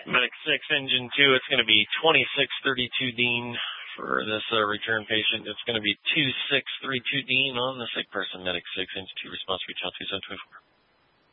Medic 6, Engine 2, it's going to be 2632 Dean for this return patient. It's going to be 2632 Dean on the sick person. Medic 6, Engine 2, response reach out 2724.